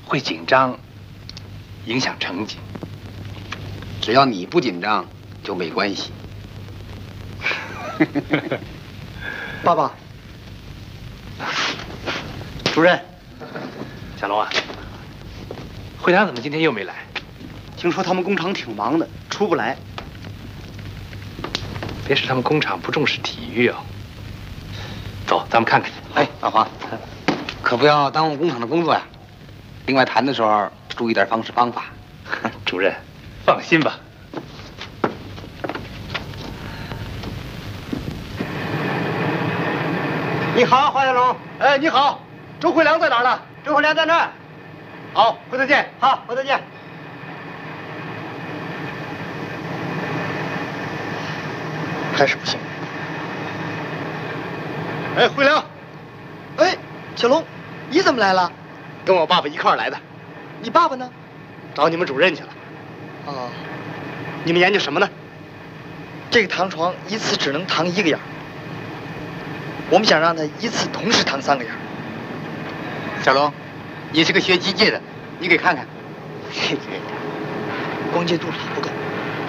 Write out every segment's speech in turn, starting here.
会紧张，影响成绩。 只要你不紧张，就没关系。 爸爸，主任， 小龙啊，会良怎么今天又没来？ 听说他们工厂挺忙的，出不来。 别是他们工厂不重视体育啊。走，咱们看看。 哎，老黄，可不要耽误工厂的工作呀。另外谈的时候注意点方式方法。 主任，放心吧。 你好，黄小龙。哎，你好，周慧良在哪儿呢？周慧良在那儿。好，回头见。好，回头见。还是不行。哎，慧良。哎，小龙，你怎么来了？跟我爸爸一块儿来的。你爸爸呢？找你们主任去了。哦。你们研究什么呢？这个糖床一次只能糖1个眼儿。我们想让他一次同时糖3个眼儿。 小龙，你是个学机械的，你给看看。 光接度数不够。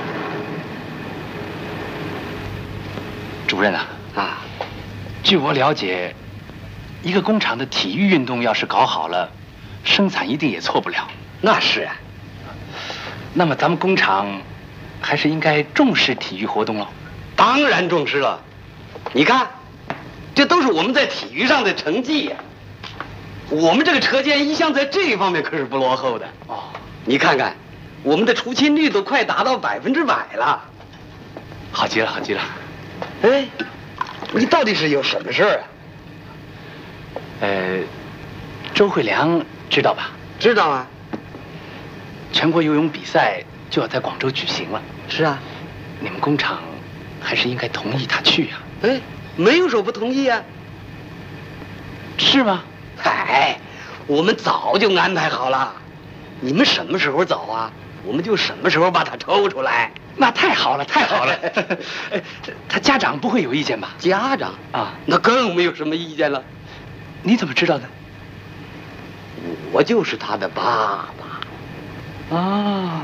主任啊，据我了解，一个工厂的体育运动要是搞好了，生产一定也错不了。 那是啊。 那么咱们工厂还是应该重视体育活动喽。 当然重视了。你看，这都是我们在体育上的成绩呀。我们这个车间一向在这一方面可是不落后的。哦，你看看，我们的出勤率都快达到100%了。 好极了，好极了。 哎，你到底是有什么事儿啊？ 周慧良知道吧？ 知道啊。 全国游泳比赛就要在广州举行了。 是啊。 你们工厂还是应该同意他去呀。 哎，没有说不同意啊。 是吗？ 嗨，我们早就安排好了，你们什么时候走啊，我们就什么时候把他抽出来。 那太好了，太好了。他家长不会有意见吧？ 家长啊， 那更没有什么意见了。 你怎么知道的？ 我就是他的爸爸。 啊。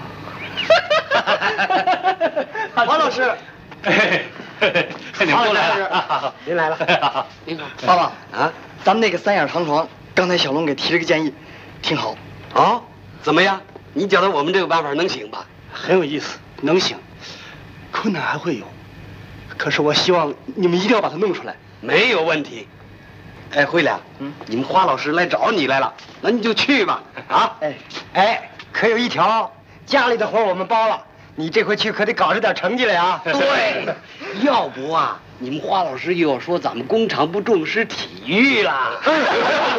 王老师。 你们都来了。 您来了。 您好， 爸爸啊， 咱们那个3眼糖床，刚才小龙给提了个建议，挺好。 哦，怎么样？你觉得我们这个办法能行吧？ 很有意思，能行。困难还会有，可是我希望你们一定要把它弄出来。 没有问题。哎，慧良，你们花老师来找你来了，那你就去吧。啊， 哎，可有一条，家里的活我们包了，你这回去可得搞出点成绩来啊。 对，要不啊，你们花老师又要说咱们工厂不重视体育了。